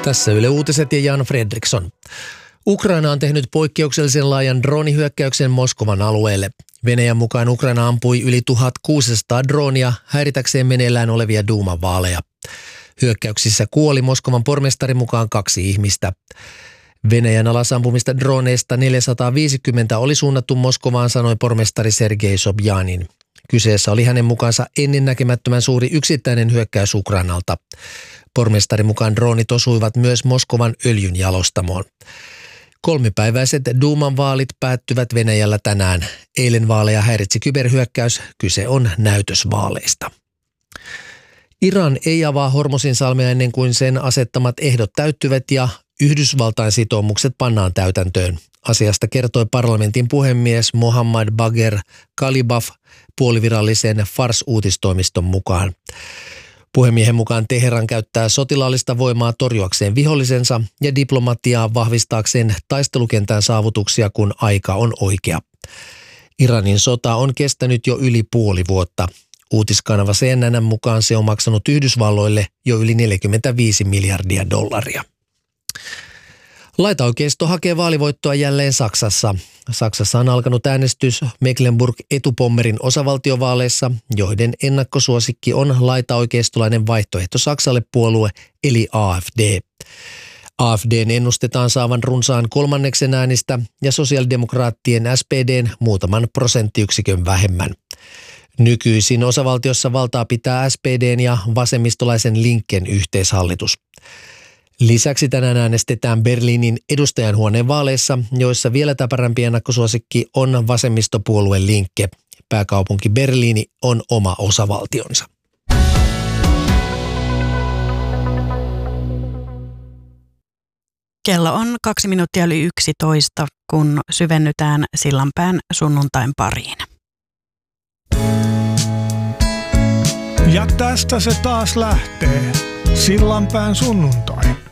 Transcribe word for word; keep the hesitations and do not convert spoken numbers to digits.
Tässä Yle Uutiset ja Jan Fredriksson. Ukraina on tehnyt poikkeuksellisen laajan droonihyökkäyksen Moskovan alueelle. Venäjän mukaan Ukraina ampui yli tuhatkuusisataa droonia häiritäkseen meneillään olevia duuman vaaleja. Hyökkäyksissä kuoli Moskovan pormestarin mukaan kaksi ihmistä. Venäjän alasampumista droneista neljäsataaviisikymmentä oli suunnattu Moskovaan, sanoi pormestari Sergei Sobjanin. Kyseessä oli hänen mukaansa ennennäkemättömän suuri yksittäinen hyökkäys Ukrainalta. Pormestarin mukaan droonit osuivat myös Moskovan öljynjalostamoon. Kolmipäiväiset duuman vaalit päättyvät Venäjällä tänään. Eilen vaaleja häiritsi kyberhyökkäys. Kyse on näytösvaaleista. Iran ei avaa Hormuzinsalmea ennen kuin sen asettamat ehdot täyttyvät ja Yhdysvaltain sitoumukset pannaan täytäntöön. Asiasta kertoi parlamentin puhemies Mohammad Bagher Kalibaf puolivirallisen Fars-uutistoimiston mukaan. Puhemiehen mukaan Teheran käyttää sotilaallista voimaa torjuakseen vihollisensa ja diplomatiaa vahvistaakseen taistelukentän saavutuksia, kun aika on oikea. Iranin sota on kestänyt jo yli puoli vuotta. Uutiskanava C N N:n mukaan se on maksanut Yhdysvalloille jo yli neljäkymmentäviisi miljardia dollaria. Laitaoikeisto hakee vaalivoittoa jälleen Saksassa. Saksassa on alkanut äänestys Mecklenburg-Etupommerin osavaltiovaaleissa, joiden ennakkosuosikki on laitaoikeistolainen vaihtoehto Saksalle puolue eli A F D. A F D:n ennustetaan saavan runsaan kolmanneksen äänistä ja sosiaalidemokraattien S P D:n muutaman prosenttiyksikön vähemmän. Nykyisin osavaltiossa valtaa pitää S P D:n ja vasemmistolaisen Linken yhteishallitus. Lisäksi tänään äänestetään Berliinin edustajanhuoneen vaaleissa, joissa vielä täpärämpi ennakkosuosikki on vasemmistopuolue Linke. Pääkaupunki Berliini on oma osavaltionsa. Kello on kaksi minuuttia yli yksitoista, kun syvennytään Sillanpään sunnuntain pariin. Ja tästä se taas lähtee. Sillanpään sunnuntai.